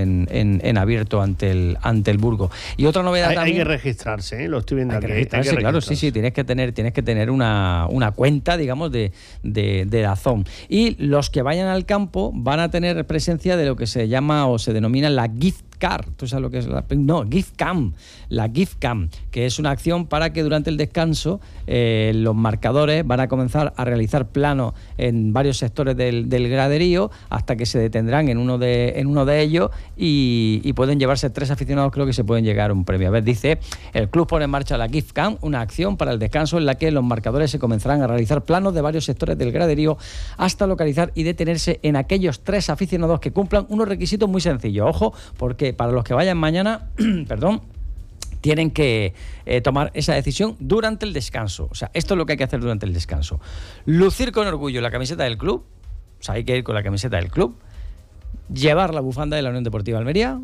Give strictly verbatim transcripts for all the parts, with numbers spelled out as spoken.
en, en, en abierto ante el ante el Burgos. Y otra novedad hay, también... Hay que registrarse, ¿eh? Lo estoy viendo hay aquí. Que registrarse, hay que claro, sí, sí, tienes que tener, tienes que tener una, una cuenta, digamos, de, de, de DAZN. Y los que vayan al campo van a tener presencia de lo que se llama o se denomina la gift Car, ¿tú sabes lo que es? La, no, Gift Cam, la Gift Cam, que es una acción para que durante el descanso eh, los marcadores van a comenzar a realizar planos en varios sectores del, del graderío hasta que se detendrán en uno de, en uno de ellos y, y pueden llevarse tres aficionados, creo que se pueden llegar a un premio. A ver, dice, el club pone en marcha la Gift Cam, una acción para el descanso en la que los marcadores se comenzarán a realizar planos de varios sectores del graderío hasta localizar y detenerse en aquellos tres aficionados que cumplan unos requisitos muy sencillos. Ojo, porque para los que vayan mañana, perdón, tienen que eh, tomar esa decisión durante el descanso. O sea, esto es lo que hay que hacer durante el descanso. Lucir con orgullo la camiseta del club, o sea, hay que ir con la camiseta del club, llevar la bufanda de la Unión Deportiva Almería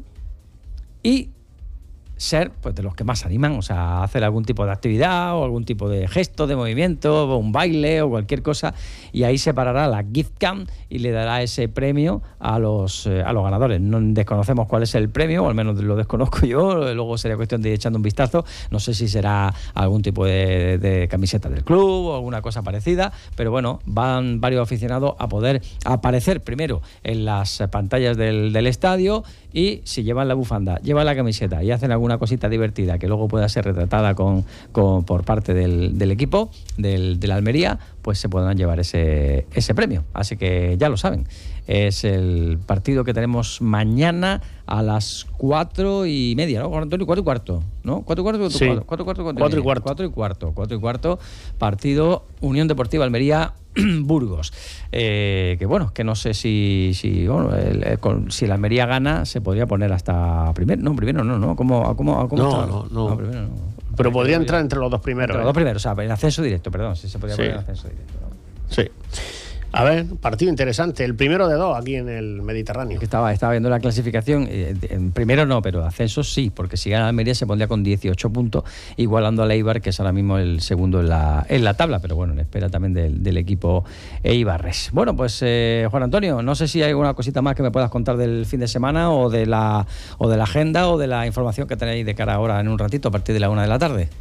y ser pues de los que más animan, o sea, hacer algún tipo de actividad o algún tipo de gesto, de movimiento, o un baile o cualquier cosa, y ahí se parará la Gift Cam y le dará ese premio a los eh, a los ganadores. No desconocemos cuál es el premio, o al menos lo desconozco yo, luego sería cuestión de ir echando un vistazo, no sé si será algún tipo de, de camiseta del club o alguna cosa parecida, pero bueno, van varios aficionados a poder aparecer primero en las pantallas del, del estadio, y si llevan la bufanda, llevan la camiseta y hacen alguna cosita divertida que luego pueda ser retratada con, con por parte del, del equipo del, de la Almería, pues se podrán llevar ese, ese premio. Así que ya lo saben, es el partido que tenemos mañana a las cuatro y media, ¿no, Juan Antonio? Cuatro y cuarto, ¿no? Cuatro y cuarto, sí. cuatro, cuatro, cuatro, cuatro, cuatro y cuarto. Cuatro y cuarto, cuatro y cuarto, partido Unión Deportiva Almería Burgos, eh, que bueno, que no sé si si, bueno, el, el, con, si la Almería gana se podría poner hasta primero, no, primero no, no, ¿cómo, cómo, cómo no, está? no, no, no, primero no. Pero podría entrar entre los dos primeros. Entre los ¿eh? dos primeros, o sea, en ascenso directo, perdón, si se podría sí. poner en ascenso directo, ¿no? Sí. A ver, partido interesante, el primero de dos aquí en el Mediterráneo. Que estaba, estaba viendo la clasificación, eh, en primero no, pero ascenso sí, porque si gana Almería se pondría con dieciocho puntos, igualando al Eibar, que es ahora mismo el segundo en la, en la tabla, pero bueno, en espera también del, del equipo Eibarres. Bueno, pues eh, Juan Antonio, no sé si hay alguna cosita más que me puedas contar del fin de semana o de la, o de la agenda o de la información que tenéis de cara ahora en un ratito a partir de la una de la tarde.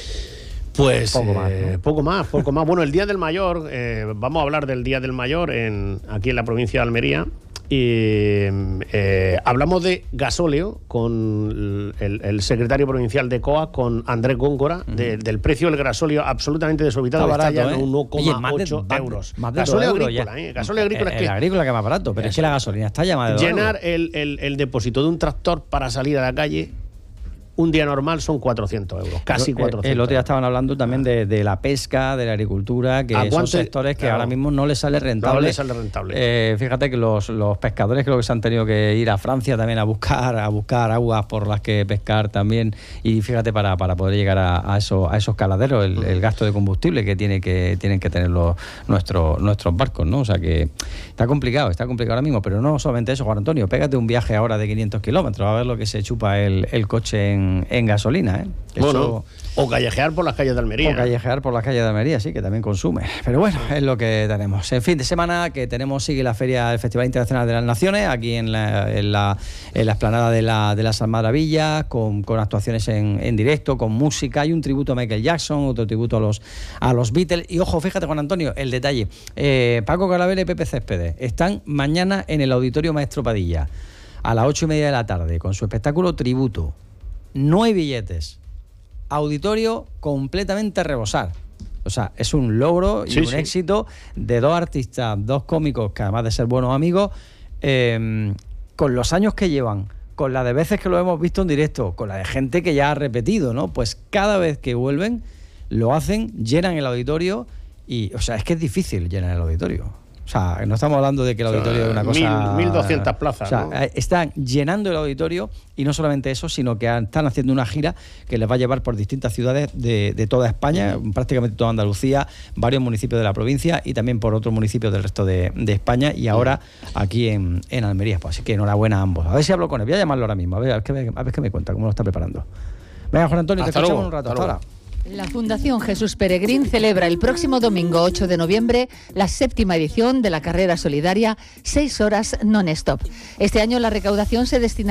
Pues poco más, eh, ¿no? poco más, poco más. Bueno, el Día del Mayor, eh, vamos a hablar del Día del Mayor en, aquí en la provincia de Almería. Y eh, hablamos de gasóleo con el, el secretario provincial de C O A, con Andrés Góngora, uh-huh. de, del precio del gasóleo absolutamente desorbitado, está, barato, está ya ¿eh? en uno coma ocho Oye, euros. Más de gasóleo euros agrícola, ya. ¿eh? Gasóleo agrícola el, es que... El agrícola que es más barato, pero es que la gasolina está ya más de dos Llenar euros. el, el, el depósito de un tractor para salir a la calle... Un día normal son cuatrocientos euros, casi cuatrocientos. El otro día estaban hablando también de, de la pesca, de la agricultura, que son sectores que claro, ahora mismo no les sale rentable. No les sale rentable. Eh, fíjate que los, los pescadores creo que se han tenido que ir a Francia también a buscar a buscar aguas por las que pescar también. Y fíjate, para, para poder llegar a, a, eso, a esos caladeros, el, el gasto de combustible que, tiene que tienen que tener los, nuestros, nuestros barcos, ¿no? O sea que está complicado, está complicado ahora mismo. Pero no solamente eso, Juan Antonio, pégate un viaje ahora de quinientos kilómetros a ver lo que se chupa el, el coche en En, en gasolina, ¿eh? Bueno, eso, o callejear por las calles de Almería. O callejear por las calles de Almería, sí, que también consume. Pero bueno, es lo que tenemos. En fin de semana que tenemos, sigue la feria del Festival Internacional de las Naciones, aquí en la, en la, en la explanada de la, de las Maravillas, con, con actuaciones en, en directo, con música. Hay un tributo a Michael Jackson, otro tributo a los, a los Beatles. Y ojo, fíjate, Juan Antonio, el detalle. Eh, Paco Calavera y Pepe Céspedes están mañana en el Auditorio Maestro Padilla, a las ocho y media de la tarde, con su espectáculo tributo. No hay billetes. Auditorio completamente a rebosar. O sea, es un logro y sí, un sí. éxito de dos artistas, dos cómicos que además de ser buenos amigos, eh, con los años que llevan, con la de veces que lo hemos visto en directo, con la de gente que ya ha repetido, ¿no? Pues cada vez que vuelven, lo hacen, llenan el auditorio y, o sea, es que es difícil llenar el auditorio. O sea, no estamos hablando de que el auditorio o sea, es una cosa... mil doscientas plazas, o sea, ¿no? Están llenando el auditorio y no solamente eso, sino que están haciendo una gira que les va a llevar por distintas ciudades de, de toda España, uh-huh. prácticamente toda Andalucía, varios municipios de la provincia y también por otros municipios del resto de, de España y ahora uh-huh. aquí en, en Almería. Pues así que enhorabuena a ambos. A ver si hablo con él. Voy a llamarlo ahora mismo, a ver, a ver, qué, a ver qué me cuenta, cómo lo está preparando. Venga, Juan Antonio, hasta te escuchamos luego, un rato. Hasta, hasta ahora. La Fundación Jesús Peregrín celebra el próximo domingo ocho de noviembre la séptima edición de la carrera solidaria seis horas non-stop. Este año la recaudación se destina